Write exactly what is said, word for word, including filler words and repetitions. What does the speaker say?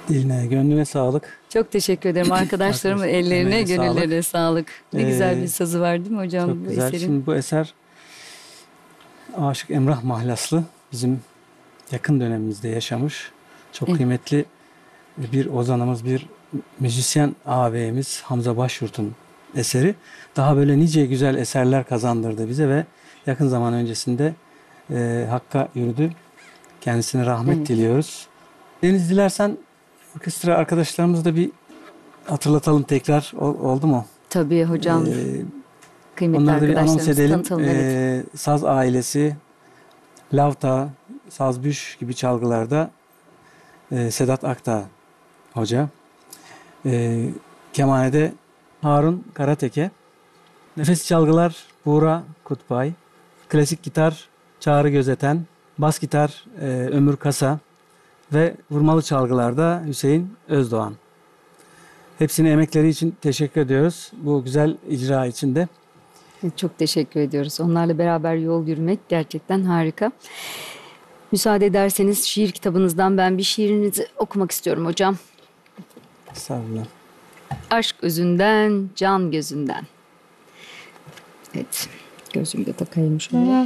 Diline, gönlüne sağlık. Çok teşekkür ederim arkadaşlarımın Arkadaşlar, ellerine, emeğine gönüllerine sağlık. Ne Ee, güzel bir sazı var değil mi hocam Çok bu güzel. eserin? Şimdi bu eser Aşık Emrah Mahlaslı, bizim yakın dönemimizde yaşamış çok Evet. kıymetli bir ozanımız, bir müzisyen ağabeyimiz Hamza Başyurt'un eseri. Daha böyle nice güzel eserler kazandırdı bize ve yakın zaman öncesinde e, Hakk'a yürüdü. Kendisine rahmet Evet. diliyoruz. Deniz, dilersen orkestra arkadaşlarımızı da bir hatırlatalım tekrar. Ol- oldu mu? Tabii hocam. Ee, Kıymetli Onları da bir anons arkadaşlarımızı edelim. tanıtalım. Evet. Ee, saz ailesi, lavta, sazbüş gibi çalgılarda e, Sedat Akdağ Hoca. Ee, kemanede Harun Karateke. Nefes çalgılar Buğra Kutbay. Klasik gitar Çağrı Gözeten. Bas gitar e, Ömür Kasa. Ve vurmalı çalgılarda Hüseyin Özdoğan. Hepsine emekleri için teşekkür ediyoruz. Bu güzel icra için de. Çok teşekkür ediyoruz. Onlarla beraber yol yürümek gerçekten harika. Müsaade ederseniz şiir kitabınızdan ben bir şiirinizi okumak istiyorum hocam. Estağfurullah. Aşk özünden, can gözünden. Evet, gözümü de takayım şöyle.